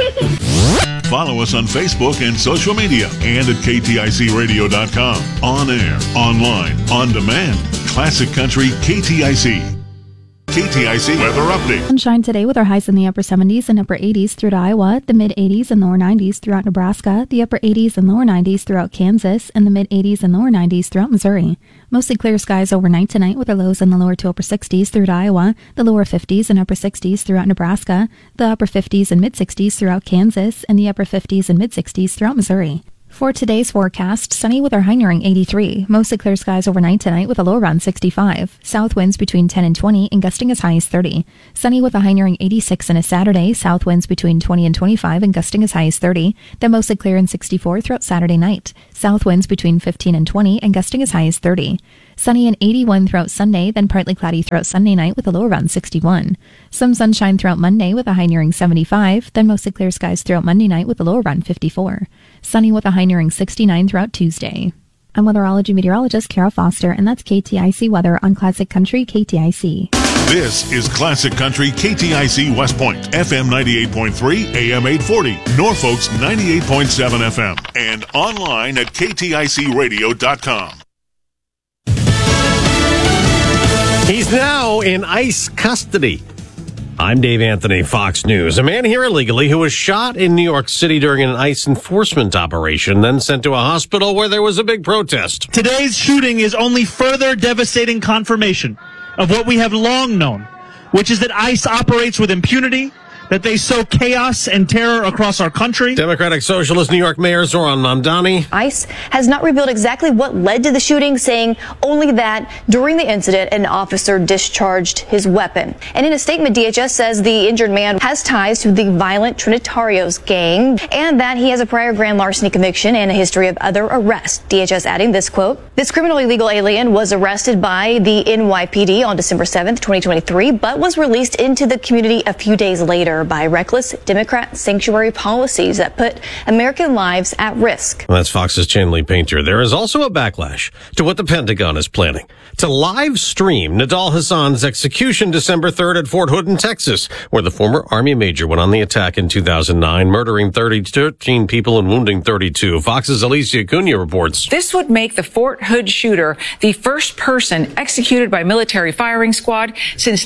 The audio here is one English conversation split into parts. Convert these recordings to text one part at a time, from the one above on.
Follow us on Facebook and social media and at KTICradio.com. On air, online, on demand. Classic Country KTIC. KTIC Weather Update. Sunshine today with our highs in the upper 70s and upper 80s throughout Iowa, the mid 80s and lower 90s throughout Nebraska, the upper 80s and lower 90s throughout Kansas, and the mid 80s and lower 90s throughout Missouri. Mostly clear skies overnight tonight with our lows in the lower to upper 60s throughout Iowa, the lower 50s and upper 60s throughout Nebraska, the upper 50s and mid 60s throughout Kansas, and the upper 50s and mid 60s throughout Missouri. For today's forecast, sunny with our high nearing 83. Mostly clear skies overnight tonight with a low around 65. South winds between 10 and 20 and gusting as high as 30. Sunny with a high nearing 86 on a Saturday. South winds between 20 and 25 and gusting as high as 30. Then mostly clear and 64 throughout Saturday night. South winds between 15 and 20 and gusting as high as 30. Sunny and 81 throughout Sunday, then partly cloudy throughout Sunday night with a low around 61. Some sunshine throughout Monday with a high nearing 75, then mostly clear skies throughout Monday night with a low around 54. Sunny with a high nearing 69 throughout Tuesday. I'm weatherology meteorologist Kara Foster, and that's KTIC weather on Classic Country KTIC. This is Classic Country KTIC West Point, FM 98.3, AM 840, Norfolk's 98.7 FM, and online at KTICradio.com. He's now in ICE custody. I'm Dave Anthony, Fox News. A man here illegally who was shot in New York City during an ICE enforcement operation, then sent to a hospital where there was a big protest. Today's shooting is only further devastating confirmation of what we have long known, which is that ICE operates with impunity, that they sow chaos and terror across our country. Democratic Socialist New York Mayor Zoran Mamdani. ICE has not revealed exactly what led to the shooting, saying only that during the incident, an officer discharged his weapon. And in a statement, DHS says the injured man has ties to the violent Trinitarios gang and that he has a prior grand larceny conviction and a history of other arrests. DHS adding this quote, "This criminally illegal alien was arrested by the NYPD on December 7th, 2023, but was released into the community a few days later by reckless Democrat sanctuary policies that put American lives at risk." That's Fox's Chanley Painter. There is also a backlash to what the Pentagon is planning to live stream Nidal Hassan's execution December 3rd at Fort Hood in Texas, where the former Army major went on the attack in 2009, murdering 13 people and wounding 32. Fox's Alicia Cunha reports. This would make the Fort Hood shooter the first person executed by military firing squad since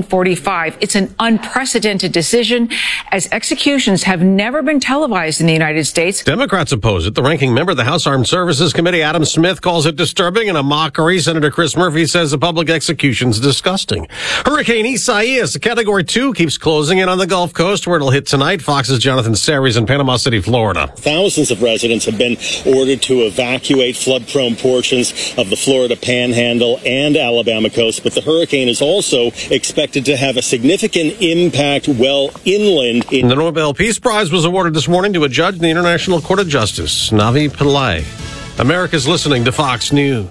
1945. It's an unprecedented decision, as executions have never been televised in the United States. Democrats oppose it. The ranking member of the House Armed Services Committee, Adam Smith, calls it disturbing and a mockery. Senator Chris Murphy says the public execution's disgusting. Hurricane Isaias, a Category 2, keeps closing in on the Gulf Coast, where it'll hit tonight. Fox's Jonathan Series in Panama City, Florida. Thousands of residents have been ordered to evacuate flood-prone portions of the Florida Panhandle and Alabama coast, but the hurricane is also expected to have a significant impact well inland. The Nobel Peace Prize was awarded this morning to a judge in the International Court of Justice, Navi Pillay. America's listening to Fox News.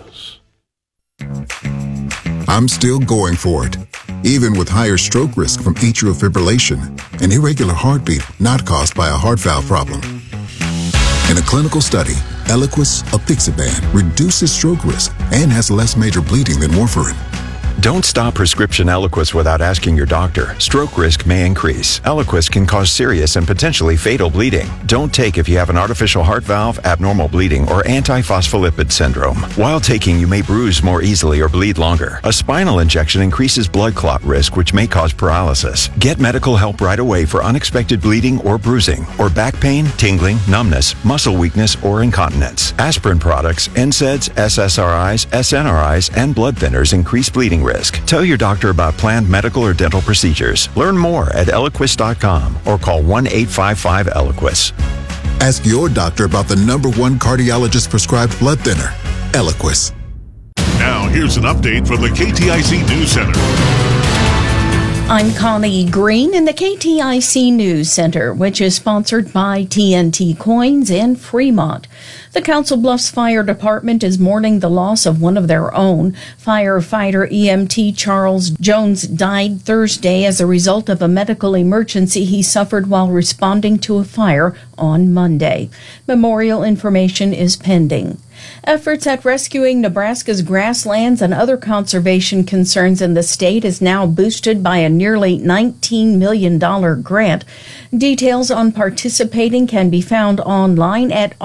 I'm still going for it, even with higher stroke risk from atrial fibrillation, an irregular heartbeat not caused by a heart valve problem. In a clinical study, Eliquis, apixaban, reduces stroke risk and has less major bleeding than warfarin. Don't stop prescription Eliquis without asking your doctor. Stroke risk may increase. Eliquis can cause serious and potentially fatal bleeding. Don't take if you have an artificial heart valve, abnormal bleeding, or antiphospholipid syndrome. While taking, you may bruise more easily or bleed longer. A spinal injection increases blood clot risk, which may cause paralysis. Get medical help right away for unexpected bleeding or bruising, or back pain, tingling, numbness, muscle weakness, or incontinence. Aspirin products, NSAIDs, SSRIs, SNRIs, and blood thinners increase bleeding risk. Tell your doctor about planned medical or dental procedures. Learn more at Eliquis.com or call 1-855-ELIQUIS. Ask your doctor about the #1 cardiologist prescribed blood thinner, Eliquis. Now, here's an update from the KTIC News Center. I'm Connie Green in the KTIC News Center, which is sponsored by TNT Coins and Fremont. The Council Bluffs Fire Department is mourning the loss of one of their own. Firefighter EMT Charles Jones died Thursday as a result of a medical emergency he suffered while responding to a fire on Monday. Memorial information is pending. Efforts at rescuing Nebraska's grasslands and other conservation concerns in the state is now boosted by a nearly $19 million grant. Details on participating can be found online at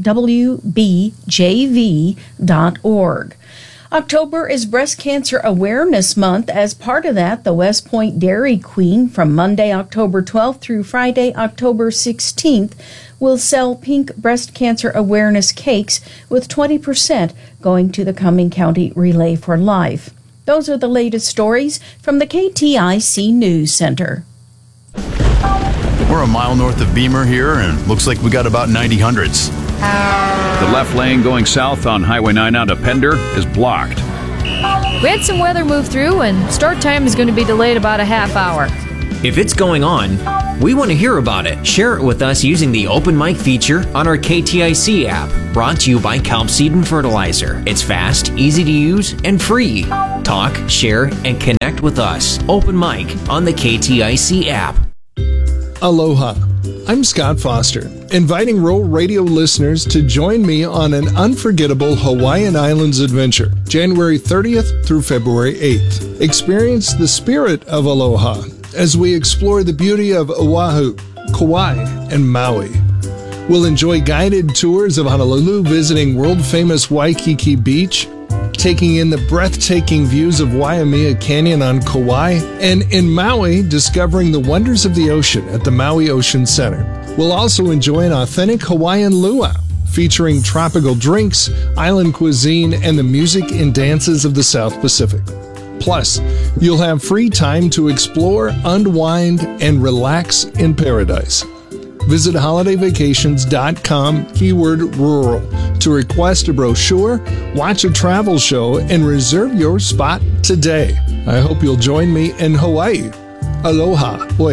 rwbjv.org. October is Breast Cancer Awareness Month. As part of that, the West Point Dairy Queen from Monday, October 12th through Friday, October 16th will sell pink breast cancer awareness cakes with 20% going to the Cumming County Relay for Life. Those are the latest stories from the KTIC News Center. We're a mile north of Beamer here, and looks like we got about 90 hundredths. The left lane going south on Highway 9 out of Pender is blocked. We had some weather move through, and start time is going to be delayed about a half hour. If it's going on, we want to hear about it. Share it with us using the Open Mic feature on our KTIC app, brought to you by Kelp Seed and Fertilizer. It's fast, easy to use, and free. Talk, share, and connect with us. Open Mic on the KTIC app. Aloha. I'm Scott Foster, inviting Rural Radio listeners to join me on an unforgettable Hawaiian Islands adventure, January 30th through February 8th. Experience the spirit of aloha as we explore the beauty of Oahu, Kauai, and Maui. We'll enjoy guided tours of Honolulu, visiting world-famous Waikiki Beach, taking in the breathtaking views of Waimea Canyon on Kauai, and in Maui, discovering the wonders of the ocean at the Maui Ocean Center. We'll also enjoy an authentic Hawaiian luau, featuring tropical drinks, island cuisine, and the music and dances of the South Pacific. Plus, you'll have free time to explore, unwind, and relax in paradise. Visit holidayvacations.com, keyword rural, to request a brochure, watch a travel show, and reserve your spot today. I hope you'll join me in Hawaii. Aloha. Oi.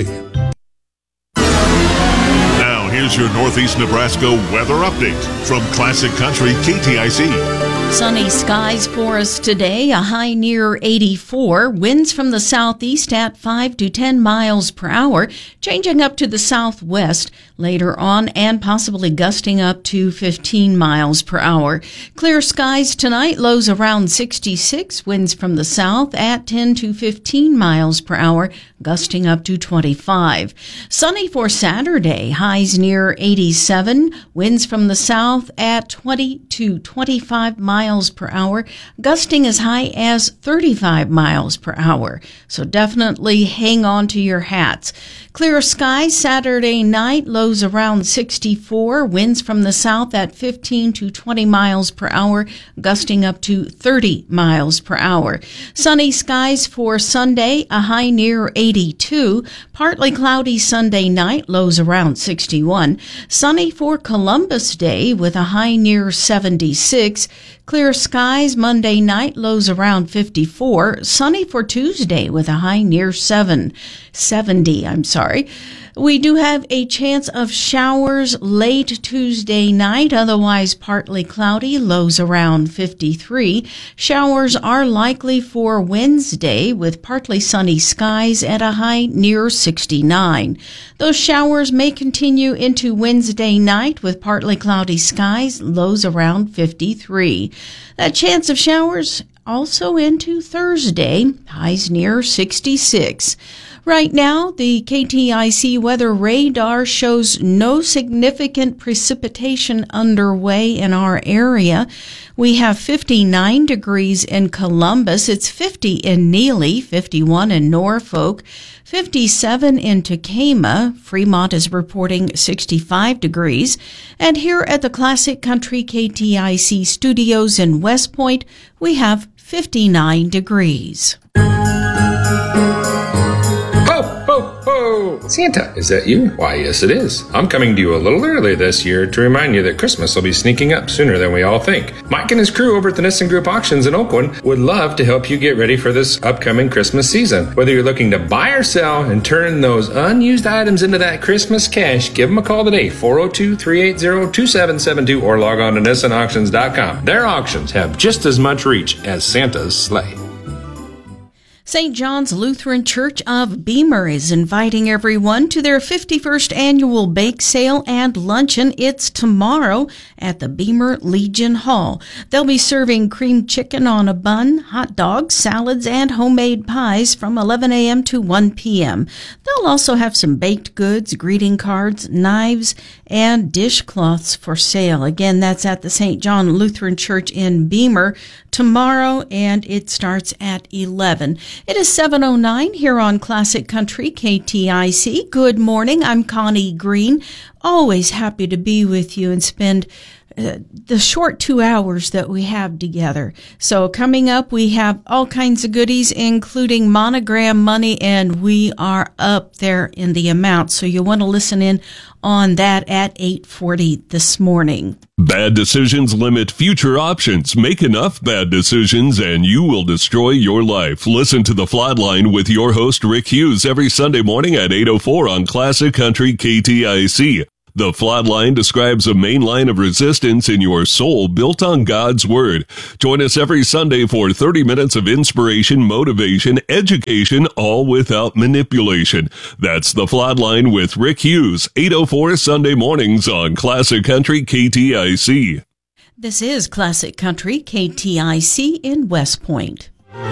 Now, here's your Northeast Nebraska weather update from Classic Country KTIC. Sunny skies for us today, a high near 84, winds from the southeast at 5 to 10 miles per hour, changing up to the southwest later on and possibly gusting up to 15 miles per hour. Clear skies tonight, lows around 66, winds from the south at 10 to 15 miles per hour, gusting up to 25. Sunny for Saturday, highs near 87, winds from the south at 20 to 25 miles per hour, gusting as high as 35 miles per hour. So definitely hang on to your hats. Clear skies Saturday night, lows around 64, winds from the south at 15 to 20 miles per hour, gusting up to 30 miles per hour. Sunny skies for Sunday, a high near 82, partly cloudy Sunday night, lows around 61. Sunny for Columbus Day with a high near 76. Clear skies Monday night, lows around 54. Sunny for Tuesday with a high near 70. We do have a chance of showers late Tuesday night, otherwise partly cloudy, lows around 53. Showers are likely for Wednesday with partly sunny skies at a high near 69. Those showers may continue into Wednesday night with partly cloudy skies, lows around 53. That chance of showers also into Thursday, highs near 66. Right now, the KTIC weather radar shows no significant precipitation underway in our area. We have 59 degrees in Columbus. It's 50 in Neely, 51 in Norfolk, 57 in Tekamah. Fremont is reporting 65 degrees. And here at the Classic Country KTIC studios in West Point, we have 59 degrees. Santa, is that you? Why, yes it is. I'm coming to you a little early this year to remind you that Christmas will be sneaking up sooner than we all think. Mike and his crew over at the Nissen Group Auctions in Oakland would love to help you get ready for this upcoming Christmas season. Whether you're looking to buy or sell and turn those unused items into that Christmas cash, give them a call today, 402-380-2772, or log on to NissenAuctions.com. Their auctions have just as much reach as Santa's sleigh. St. John's Lutheran Church of Beamer is inviting everyone to their 51st annual bake sale and luncheon. It's tomorrow at the Beamer Legion Hall. They'll be serving creamed chicken on a bun, hot dogs, salads, and homemade pies from 11 a.m. to 1 p.m. They'll also have some baked goods, greeting cards, knives, and dishcloths for sale. Again, that's at the St. John Lutheran Church in Beamer tomorrow, and it starts at 11. It is 7:09 here on Classic Country KTIC. Good morning. I'm Connie Green. Always happy to be with you and spend the short 2 hours that we have together. So coming up, we have all kinds of goodies, including Monogram money, and we are up there in the amount. So you want to listen in on that at 8:40 this morning. Bad decisions limit future options. Make enough bad decisions and you will destroy your life. Listen to The Flatline with your host Rick Hughes every Sunday morning at 8:04 on Classic Country KTIC. The Flatline describes a main line of resistance in your soul built on God's Word. Join us every Sunday for 30 minutes of inspiration, motivation, education, all without manipulation. That's The Flatline with Rick Hughes, 8:04 Sunday mornings on Classic Country KTIC. This is Classic Country KTIC in West Point.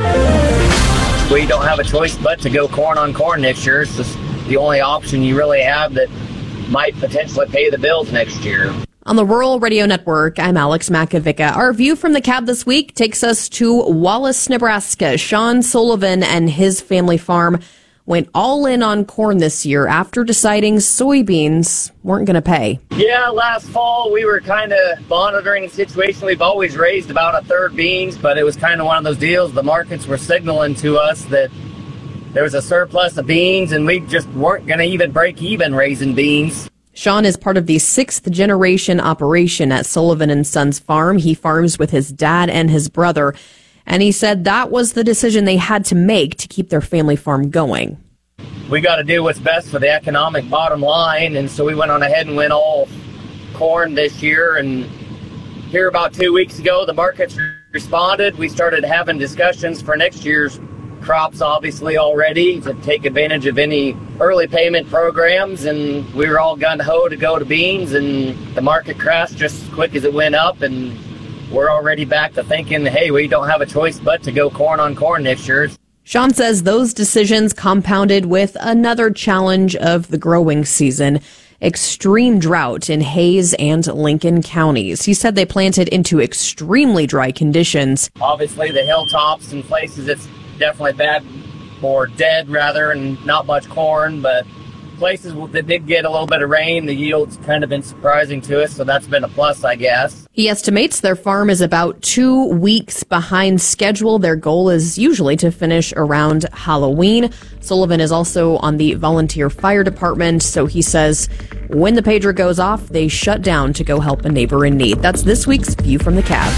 We don't have a choice but to go corn on corn next year. It's just the only option you really have that might potentially pay the bills next year. On the Rural Radio Network, I'm Alex Makovica. Our view from the cab this week takes us to Wallace, Nebraska. Sean Sullivan and his family farm went all in on corn this year after deciding soybeans weren't going to pay. Yeah, last fall we were kind of monitoring the situation. We've always raised about a third beans, but it was kind of one of those deals. The markets were signaling to us that there was a surplus of beans, and we just weren't going to even break even raising beans. Sean is part of the 6th generation operation at Sullivan & Sons Farm. He farms with his dad and his brother, and he said that was the decision they had to make to keep their family farm going. We got to do what's best for the economic bottom line, and so we went on ahead and went all corn this year. And here about 2 weeks ago, the markets responded. We started having discussions for next year's crops, obviously, already to take advantage of any early payment programs, and we were all gung-ho to go to beans, and the market crashed just as quick as it went up, and we're already back to thinking, hey, we don't have a choice but to go corn on corn next year. Sean says those decisions compounded with another challenge of the growing season: extreme drought in Hays and Lincoln counties. He said they planted into extremely dry conditions. Obviously, the hilltops and places it's definitely bad, or dead rather, and not much corn, but places that did get a little bit of rain, the yield's kind of been surprising to us, so that's been a plus, I guess. He estimates their farm is about 2 weeks behind schedule. Their goal is usually to finish around Halloween. Sullivan is also on the volunteer fire department, so he says when the pager goes off, they shut down to go help a neighbor in need. That's this week's View from the Cab.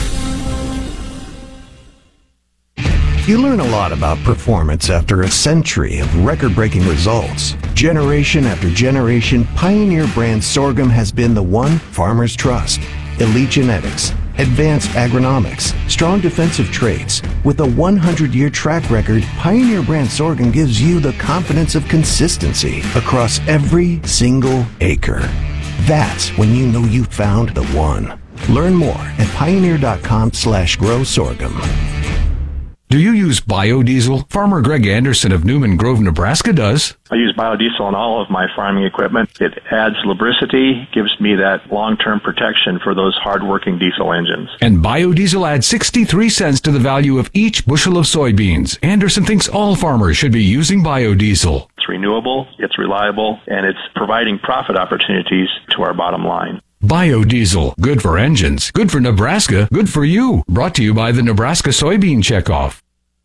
You learn a lot about performance after a century of record-breaking results. Generation after generation, Pioneer brand sorghum has been the one farmers trust. Elite genetics, advanced agronomics, strong defensive traits. With a 100-year track record, Pioneer brand sorghum gives you the confidence of consistency across every single acre. That's when you know you found the one. Learn more at pioneer.com/grow sorghum. Do you use biodiesel? Farmer Greg Anderson of Newman Grove, Nebraska does. I use biodiesel on all of my farming equipment. It adds lubricity, gives me that long-term protection for those hard-working diesel engines. And biodiesel adds 63 cents to the value of each bushel of soybeans. Anderson thinks all farmers should be using biodiesel. It's renewable, it's reliable, and it's providing profit opportunities to our bottom line. Biodiesel. Good for engines. Good for Nebraska. Good for you. Brought to you by the Nebraska Soybean Checkoff.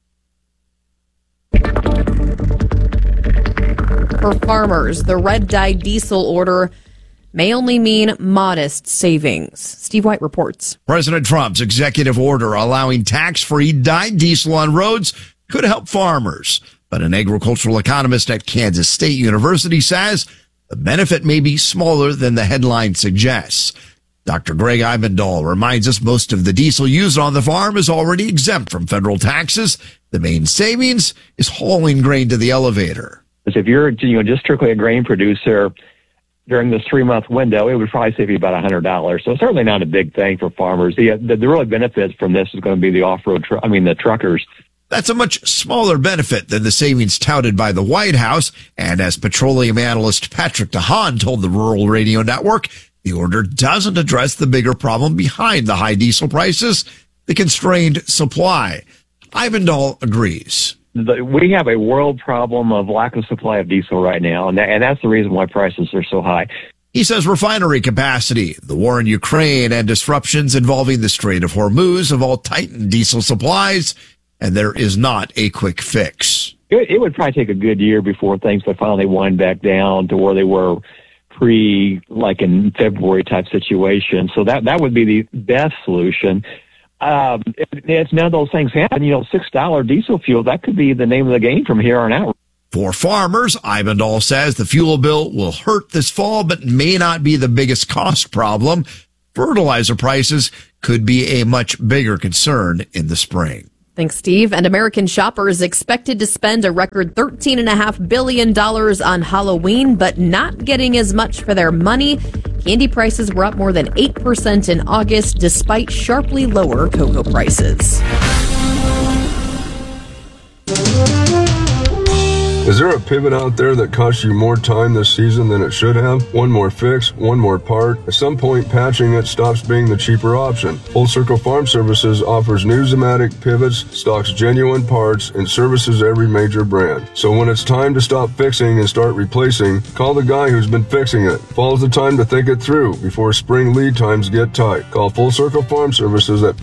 For farmers, the red dye diesel order may only mean modest savings. Steve White reports. President Trump's executive order allowing tax-free dyed diesel on roads could help farmers. But an agricultural economist at Kansas State University says the benefit may be smaller than the headline suggests. Dr. Greg Eibendahl reminds us most of the diesel used on the farm is already exempt from federal taxes. The main savings is hauling grain to the elevator. If you're just strictly a grain producer during this 3-month window, it would probably save you about $100. So certainly not a big thing for farmers. The really benefits from this is going to be the off-road, the truckers. That's a much smaller benefit than the savings touted by the White House. And as petroleum analyst Patrick DeHaan told the Rural Radio Network, the order doesn't address the bigger problem behind the high diesel prices, the constrained supply. Eibendahl agrees. We have a world problem of lack of supply of diesel right now, and that's the reason why prices are so high. He says refinery capacity, the war in Ukraine, and disruptions involving the Strait of Hormuz have all tightened diesel supplies, and there is not a quick fix. It would probably take a good year before things would finally wind back down to where they were like in February type situation. So that would be the best solution. It's none of those things happen. $6 diesel fuel, that could be the name of the game from here on out. For farmers, Eibendahl says the fuel bill will hurt this fall, but may not be the biggest cost problem. Fertilizer prices could be a much bigger concern in the spring. Thanks, Steve. And American shoppers expected to spend a record $13.5 billion on Halloween, but not getting as much for their money. Candy prices were up more than 8% in August, despite sharply lower cocoa prices. Is there a pivot out there that costs you more time this season than it should have? One more fix, one more part. At some point, patching it stops being the cheaper option. Full Circle Farm Services offers new Zimmatic pivots, stocks genuine parts, and services every major brand. So when it's time to stop fixing and start replacing, call the guy who's been fixing it. Fall's the time to think it through before spring lead times get tight. Call Full Circle Farm Services at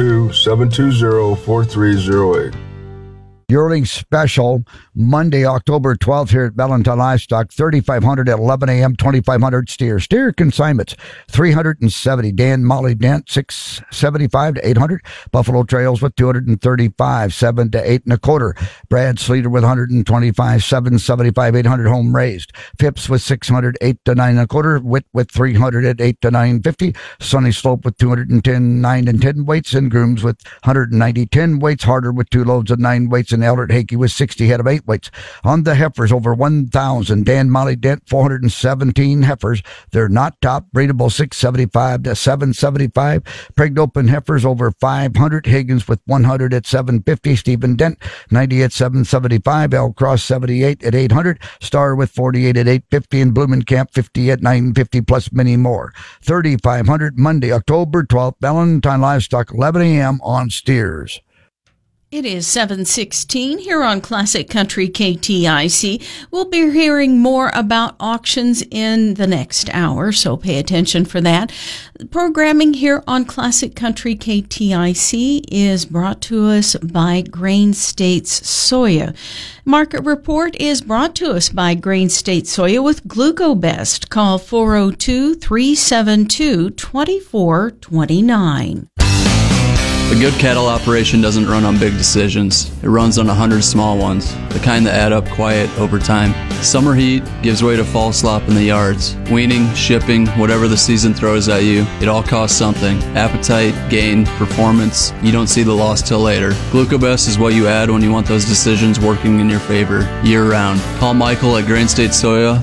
402-720-4308. Yearling special Monday, October 12th here at Valentine Livestock, 3,500 at 11 a.m., 2,500 steer. Steer consignments, 370. Dan Molly Dent, 675 to 800. Buffalo Trails with 235, 7 to 8 1/4. Brad Sleater with 125, 775, 800 home raised. Phipps with 600, 8 to 9 1/4. Witt with 300 at 8 to 950. Sunny Slope with 210, 9 and 10 weights. And Grooms with 190, 10 weights. Harder with 2 loads of 9 weights. And Eldert Hakey with 60 head of 8 weights. On the heifers, over 1,000. Dan Molly Dent, 417 heifers. They're not top. Breedable, 675 to 775. Pregnant open heifers, over 500. Higgins with 100 at 750. Stephen Dent, 90 at 775. L Cross, 78 at 800. Star with 48 at 850. And Blumenkamp, 50 at 950, plus many more. 3,500 Monday, October 12th. Valentine Livestock, 11 a.m. on steers. It is 7:16 here on Classic Country KTIC. We'll be hearing more about auctions in the next hour, so pay attention for that. Programming here on Classic Country KTIC is brought to us by Grain States Soya. Market Report is brought to us by Grain States Soya with GlucoBest. Call 402-372-2429. A good cattle operation doesn't run on big decisions. It runs on 100 small ones, the kind that add up quiet over time. Summer heat gives way to fall slop in the yards. Weaning, shipping, whatever the season throws at you, it all costs something. Appetite, gain, performance, you don't see the loss till later. GlucoBest is what you add when you want those decisions working in your favor, year-round. Call Michael at Grain State Soya,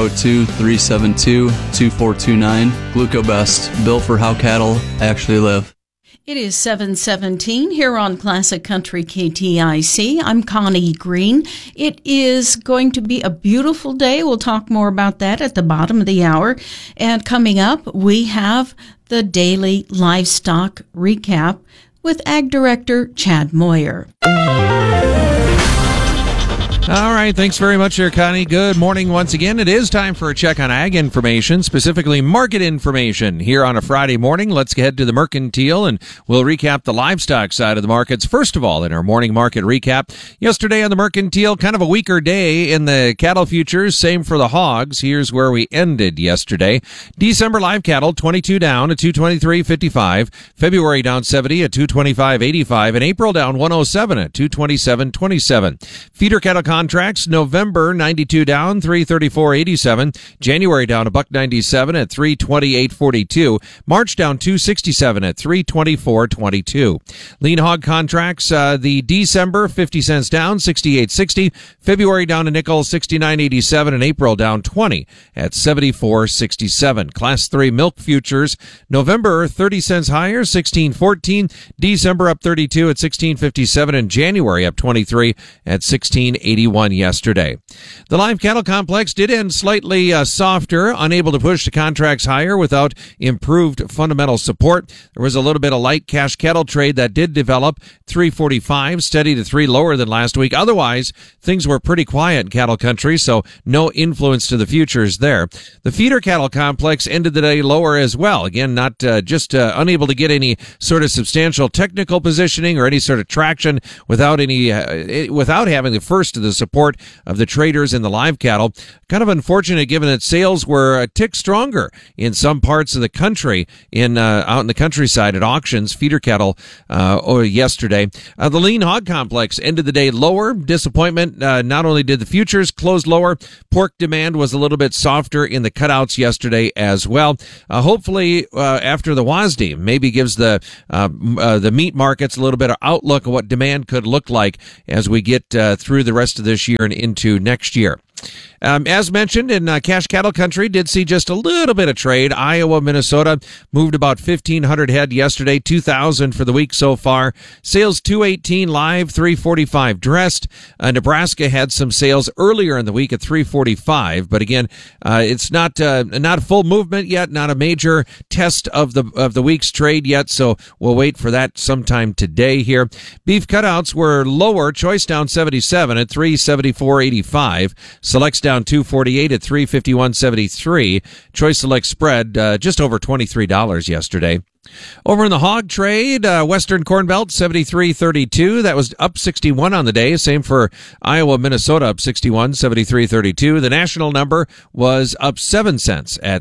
402-372-2429. GlucoBest, built for how cattle actually live. It is 7:17 here on Classic Country KTIC. I'm Connie Green. It is going to be a beautiful day. We'll talk more about that at the bottom of the hour. And coming up, we have the daily livestock recap with Ag Director Chad Moyer. All right, thanks very much there, Connie. Good morning once again. It is time for a check on ag information, specifically market information. Here on a Friday morning, let's head to the Mercantile, and we'll recap the livestock side of the markets. First of all, in our morning market recap, yesterday on the Mercantile, kind of a weaker day in the cattle futures, same for the hogs. Here's where we ended yesterday. December live cattle, 22 down at 223.55. February down 70 at 225.85. And April down 107 at 227.27. Feeder cattle contracts, November 92 down, 334.87. January down $1.97 at 328.42. March down 267 at 324.22. Lean hog contracts, the December 50 cents down, 68.60. February down a nickel, 69.87, and April down 20 at 74.67. Class 3 milk futures, November 30 cents higher, 16.14. December up 32 at 16.57, and January up 23 at 16.81 yesterday. The live cattle complex did end slightly softer, unable to push the contracts higher without improved fundamental support. There was a little bit of light cash cattle trade that did develop, 345, steady to 3 lower than last week. Otherwise, things were pretty quiet in cattle country, so no influence to the futures there. The feeder cattle complex ended the day lower as well. Again, not just unable to get any sort of substantial technical positioning or any sort of traction without having the first of the support of the traders in the live cattle. Kind of unfortunate given that sales were a tick stronger in some parts of the country out in the countryside at auctions, feeder cattle yesterday. The lean hog complex ended the day lower. Disappointment. Not only did the futures close lower, pork demand was a little bit softer in the cutouts yesterday as well. Hopefully, after the WASDE, maybe gives the meat markets a little bit of outlook of what demand could look like as we get through the rest of this year and into next year. As mentioned, in cash cattle country, did see just a little bit of trade. Iowa, Minnesota moved about 1,500 head yesterday, 2,000 for the week so far. Sales 218 live, 345 dressed. Nebraska had some sales earlier in the week at 345, but again, it's not full movement yet, not a major test of the week's trade yet, so we'll wait for that sometime today here. Beef cutouts were lower, choice down 77 at 374.85. Selects down 248 at 351.73. Choice Select spread just over $23 yesterday. Over in the hog trade, Western Corn Belt 73.32. That was up 61 on the day. Same for Iowa, Minnesota, up 61, 73.32. The national number was up 7 cents at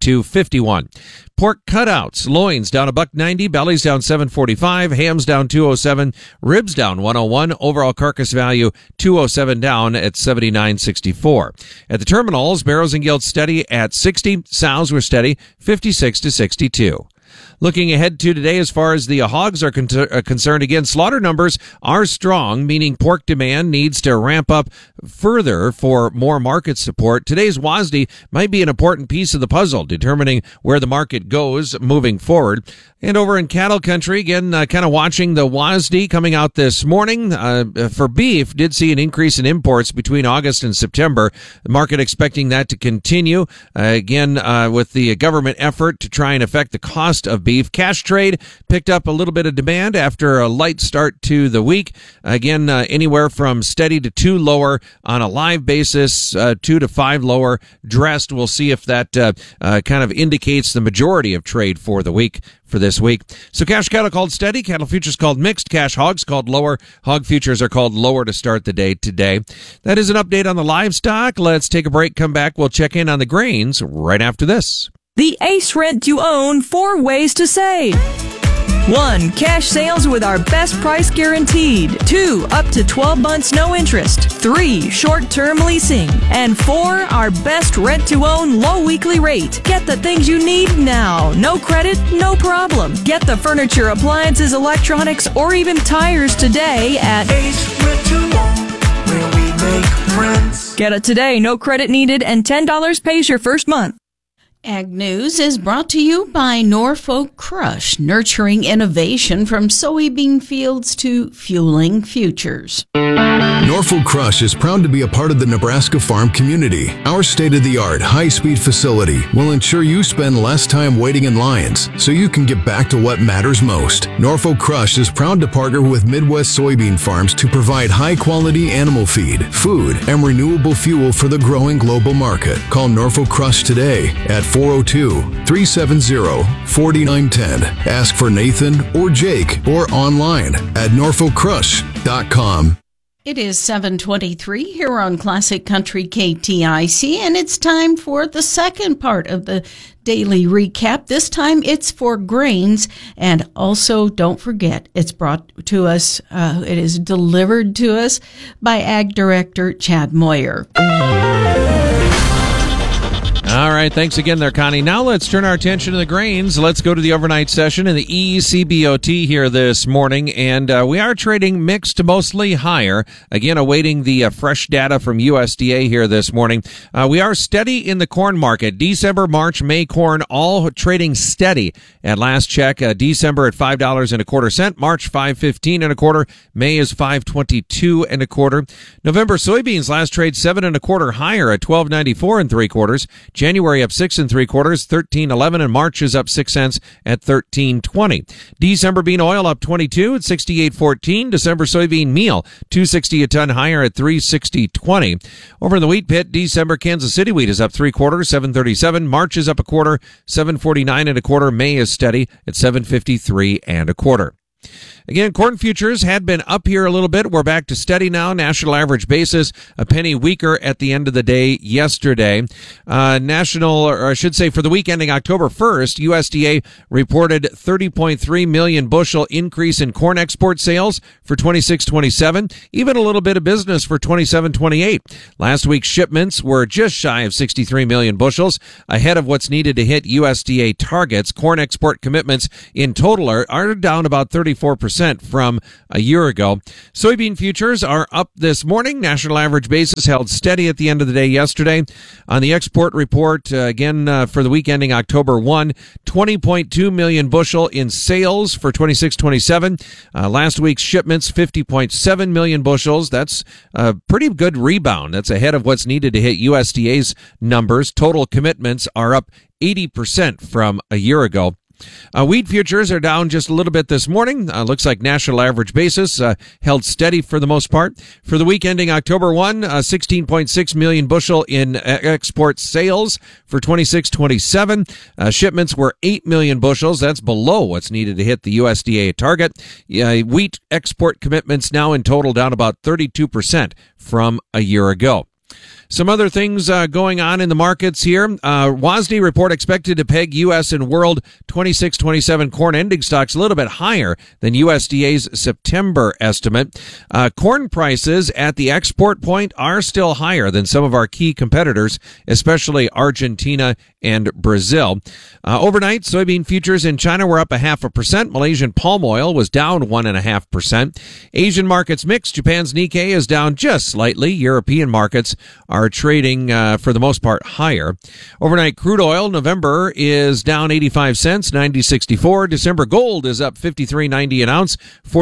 72.51. Pork cutouts, loins down $1.90, bellies down $7.45, hams down $2.07, ribs down $1.01, overall carcass value $2.07 down at $79.64. At the terminals, barrows and gilts steady at 60, sows were steady 56 to 62. Looking ahead to today, as far as the hogs are concerned, again, slaughter numbers are strong, meaning pork demand needs to ramp up further for more market support. Today's WASDE might be an important piece of the puzzle, determining where the market goes moving forward. And over in cattle country, again, kind of watching the WASDE coming out this morning. For beef, did see an increase in imports between August and September. The market expecting that to continue. Again, with the government effort to try and affect the cost of beef. Cash trade picked up a little bit of demand after a light start to the week. Again, anywhere from steady to 2 lower on a live basis, 2 to 5 lower dressed. We'll see if that kind of indicates the majority of trade for the week. For this week. So cash cattle called steady, cattle futures called mixed, cash hogs called lower, hog futures are called lower to start the day today. That is an update on the livestock. Let's take a break, come back, we'll check in on the grains right after this. The Ace Rent to Own 4 ways to save. 1. Cash sales with our best price guaranteed. 2. Up to 12 months no interest. 3. Short-term leasing. And 4. Our best rent-to-own low weekly rate. Get the things you need now. No credit, no problem. Get the furniture, appliances, electronics, or even tires today at Ace Rent to Own, where we make friends. Get it today, no credit needed, and $10 pays your first month. Ag News is brought to you by Norfolk Crush, nurturing innovation from soybean fields to fueling futures. Norfolk Crush is proud to be a part of the Nebraska farm community. Our state-of-the-art, high-speed facility will ensure you spend less time waiting in lines so you can get back to what matters most. Norfolk Crush is proud to partner with Midwest soybean farms to provide high-quality animal feed, food, and renewable fuel for the growing global market. Call Norfolk Crush today at 402-370-4910. Ask for Nathan or Jake or online at norfolkcrush.com. It is 7:23 here on Classic Country KTIC, and it's time for the second part of the daily recap. This time it's for grains, and also don't forget, it's brought to us, it is delivered to us by Ag Director Chad Moyer. All right, thanks again there, Connie. Now let's turn our attention to the grains. Let's go to the overnight session in the ECBOT here this morning, and we are trading mixed to mostly higher. Again, awaiting the fresh data from USDA here this morning. We are steady in the corn market. December, March, May corn all trading steady. At last check, December at $5.25, March $5.1525, May is $5.2225. November soybeans last trade 7.25 higher at $12.94 3/4. January up 6 3/4, $13.11, and March is up 6 cents at $13.20. December bean oil up 22 at 68.14. December soybean meal $2.60 a ton higher at $3.6020. Over in the wheat pit, December Kansas City wheat is up 3/4, $7.37. March is up 1/4, $7.49 1/4. May is steady at $7.53 1/4. Again, corn futures had been up here a little bit. We're back to steady now. National average basis, a penny weaker at the end of the day yesterday. For the week ending October 1st, USDA reported 30.3 million bushel increase in corn export sales for 26-27, even a little bit of business for 27-28. Last week's shipments were just shy of 63 million bushels, ahead of what's needed to hit USDA targets. Corn export commitments in total are down about 34% from a year ago. Soybean futures are up this morning. National average basis held steady at the end of the day yesterday. On the export report, for the week ending October 1, 20.2 million bushel in sales for 26-27. Last week's shipments, 50.7 million bushels. That's a pretty good rebound. That's ahead of what's needed to hit USDA's numbers. Total commitments are up 80% from a year ago. Wheat futures are down just a little bit this morning. Looks like national average basis held steady for the most part. For the week ending October 1, 16.6 million bushel in export sales for 26-27. Shipments were 8 million bushels. That's below what's needed to hit the USDA target. Wheat export commitments now in total down about 32% from a year ago. Some other things going on in the markets here. WASDE report expected to peg U.S. and world 26-27 corn ending stocks a little bit higher than USDA's September estimate. Corn prices at the export point are still higher than some of our key competitors, especially Argentina and Brazil. Overnight, soybean futures in China were up 0.5%. Malaysian palm oil was down 1.5%. Asian markets mixed. Japan's Nikkei is down just slightly. European markets are trading, for the most part, higher. Overnight crude oil, November is down 85 cents, 90.64. December gold is up 53.90 an ounce,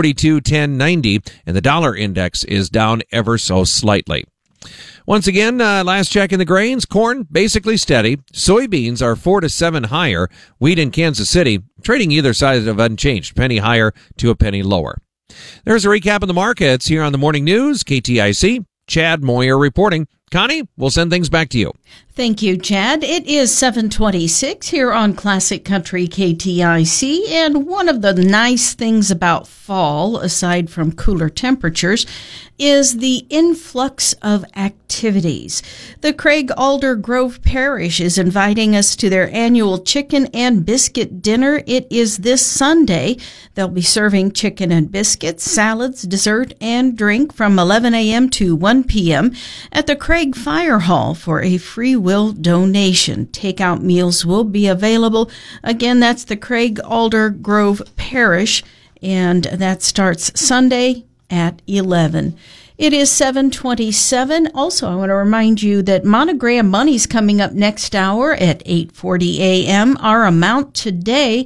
42.10.90, and the dollar index is down ever so slightly. Once again, last check in the grains, corn basically steady. Soybeans are 4 to 7 higher. Wheat in Kansas City trading either side of unchanged, penny higher to a penny lower. There's a recap of the markets here on the Morning News, KTIC. Chad Moyer reporting. Connie, we'll send things back to you. Thank you, Chad. It is 7:26 here on Classic Country KTIC, and one of the nice things about fall, aside from cooler temperatures, is the influx of activities. The Craig Alder Grove Parish is inviting us to their annual chicken and biscuit dinner. It is this Sunday. They'll be serving chicken and biscuits, salads, dessert, and drink from 11 a.m. to 1 p.m. at the Craig Fire Hall for a free will donation. Takeout meals will be available. Again, that's the Craig Alder Grove Parish, and that starts Sunday at 11. It is 7:27. Also, I want to remind you that Monogram Money's coming up next hour at 8:40 a.m. Our amount today,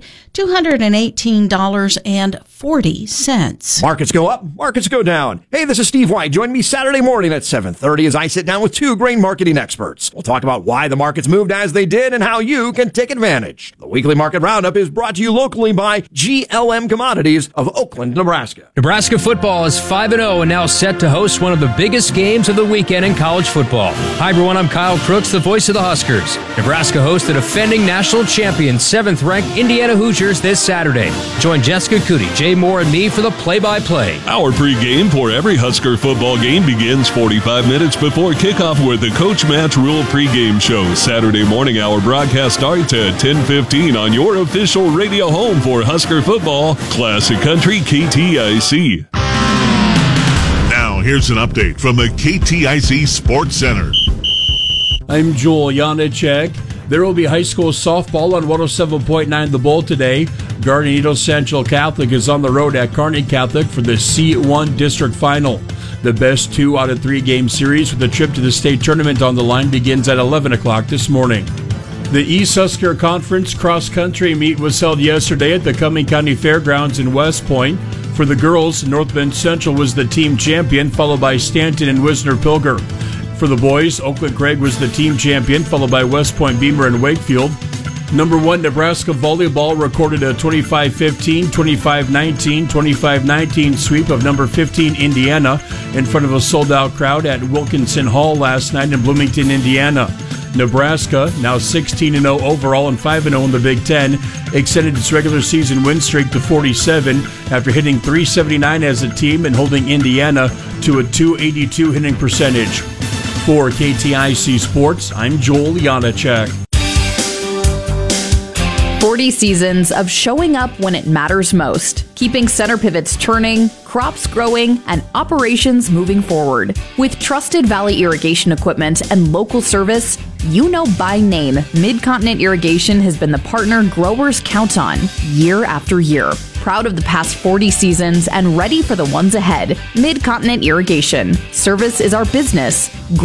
$218.40. Markets go up, markets go down. Hey, this is Steve White. Join me Saturday morning at 7:30 as I sit down with two grain marketing experts. We'll talk about why the markets moved as they did and how you can take advantage. The weekly market roundup is brought to you locally by GLM Commodities of Oakland, Nebraska. Nebraska football is 5-0 and now set to host one of the biggest games of the weekend in college football. Hi, everyone. I'm Kyle Crooks, the voice of the Huskers. Nebraska hosts the defending national champion, 7th-ranked Indiana Hoosiers this Saturday. Join Jessica Cootie, Jay Moore and me for the play-by-play. Our pregame for every Husker football game begins 45 minutes before kickoff with the Coach Match Rule pregame show. Saturday morning, our broadcast starts at 10:15 on your official radio home for Husker football, Classic Country KTIC. Now, here's an update from the KTIC Sports Center. I'm Joel Janacek. There will be high school softball on 107.9 The Bull today. Guardian Angels Central Catholic is on the road at Kearney Catholic for the C1 District Final. The best 2 out of 3 game series with a trip to the state tournament on the line begins at 11 o'clock this morning. The East Husker Conference Cross Country Meet was held yesterday at the Cumming County Fairgrounds in West Point. For the girls, North Bend Central was the team champion, followed by Stanton and Wisner-Pilger. For the boys, Oakland Craig was the team champion, followed by West Point, Beamer, and Wakefield. Number 1, Nebraska Volleyball recorded a 25-15, 25-19, 25-19 sweep of number 15, Indiana, in front of a sold-out crowd at Wilkinson Hall last night in Bloomington, Indiana. Nebraska, now 16-0 overall and 5-0 in the Big Ten, extended its regular season win streak to 47 after hitting .379 as a team and holding Indiana to a .282 hitting percentage. For KTIC Sports, I'm Joel Janacek. 40 seasons of showing up when it matters most, keeping center pivots turning, crops growing, and operations moving forward. With trusted Valley Irrigation equipment and local service, you know by name, Mid-Continent Irrigation has been the partner growers count on year after year. Proud of the past 40 seasons and ready for the ones ahead. Mid-Continent Irrigation. Service is our business.